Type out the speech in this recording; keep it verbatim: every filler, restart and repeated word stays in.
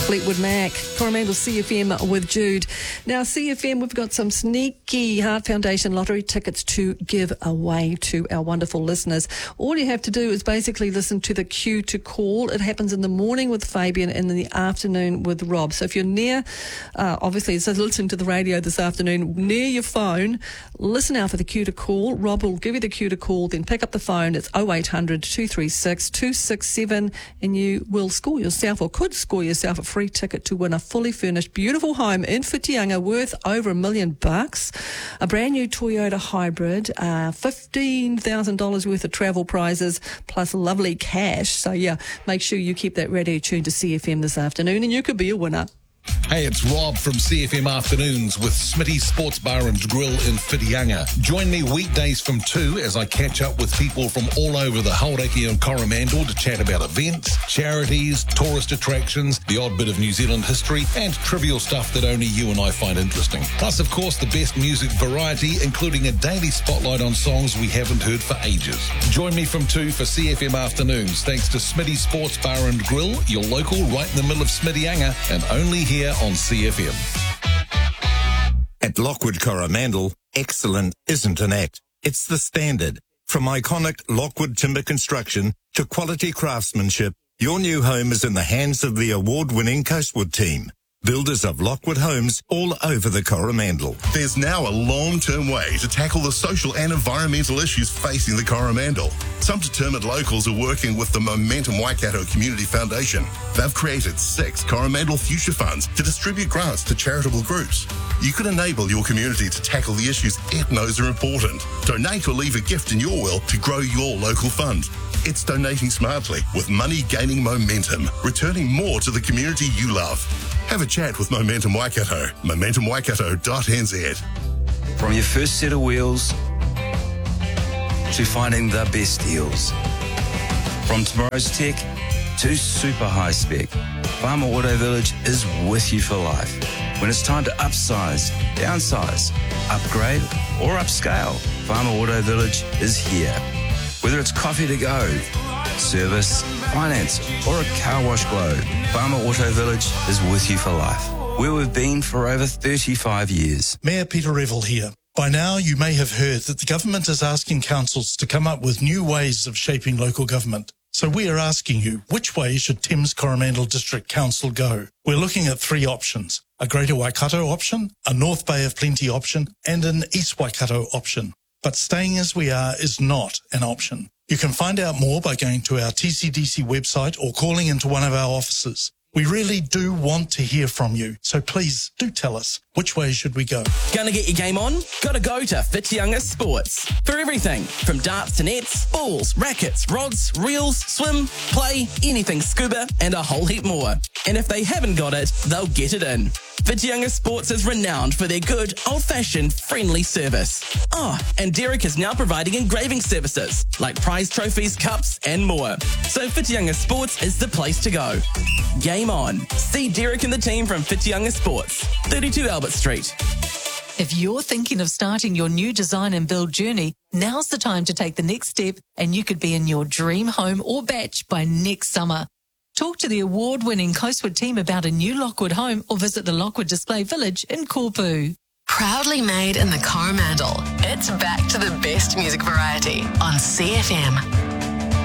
Fleetwood Mac, Coromandel C F M with Jude. Now, C F M, we've got some sneaky Heart Foundation lottery tickets to give away to our wonderful listeners. All you have to do is basically listen to the cue to call. It happens in the morning with Fabian and in the afternoon with Rob. So if you're near, uh, obviously, so listen to the radio this afternoon, near your phone, listen out for the cue to call. Rob will give you the cue to call, then pick up the phone. It's oh eight hundred, two three six, two six seven, and you will score yourself, or could score yourself, a free ticket to win a fully furnished, beautiful home in Whitianga worth over a million bucks, a brand new Toyota hybrid, uh, fifteen thousand dollars worth of travel prizes, plus lovely cash. So yeah, make sure you keep that radio tuned to C F M this afternoon, and you could be a winner. Hey, it's Rob from C F M Afternoons with Smitty's Sports Bar and Grill in Whitianga. Join me weekdays from two as I catch up with people from all over the Hauraki and Coromandel to chat about events, charities, tourist attractions, the odd bit of New Zealand history, and trivial stuff that only you and I find interesting. Plus, of course, the best music variety, including a daily spotlight on songs we haven't heard for ages. Join me from two for C F M Afternoons, thanks to Smitty's Sports Bar and Grill, your local right in the middle of Smittyanga, and only here on C F M. At Lockwood Coromandel, excellent isn't an act. It's the standard. From iconic Lockwood timber construction to quality craftsmanship, your new home is in the hands of the award-winning Coastwood team, builders of Lockwood homes all over the Coromandel. There's now a long-term way to tackle the social and environmental issues facing the Coromandel. Some determined locals are working with the Momentum Waikato Community Foundation. They've created six Coromandel Future Funds to distribute grants to charitable groups. You can enable your community to tackle the issues it knows are important. Donate or leave a gift in your will to grow your local fund. It's donating smartly, with money gaining momentum, returning more to the community you love. Have a chat with Momentum Waikato, momentum waikato dot n z. From your first set of wheels to finding the best deals. From tomorrow's tech to super high spec, Farmer Auto Village is with you for life. When it's time to upsize, downsize, upgrade or upscale, Farmer Auto Village is here. Whether it's coffee to go, service, finance or a car wash glow, Farmer Auto Village is with you for life, where we've been for over thirty-five years. Mayor Peter Revel here. By now, you may have heard that the government is asking councils to come up with new ways of shaping local government. So we are asking you, which way should Thames Coromandel District Council go? We're looking at three options: a Greater Waikato option, a North Bay of Plenty option, and an East Waikato option. But staying as we are is not an option. You can find out more by going to our T C D C website or calling into one of our offices. We really do want to hear from you, so please do tell us, which way should we go? Gonna get your game on? Gotta go to Whitianga Sports. For everything from darts to nets, balls, rackets, rods, reels, swim, play, anything scuba, and a whole heap more. And if they haven't got it, they'll get it in. Whitianga Sports is renowned for their good, old-fashioned, friendly service. Oh, and Derek is now providing engraving services, like prize trophies, cups, and more. So Whitianga Sports is the place to go. Game on. See Derek and the team from Whitianga Sports, thirty-two Albert Street. If you're thinking of starting your new design and build journey, now's the time to take the next step and you could be in your dream home or batch by next summer. Talk to the award-winning Coastwood team about a new Lockwood home or visit the Lockwood Display Village in Korpu. Proudly made in the Coromandel, it's back to the best music variety on C F M.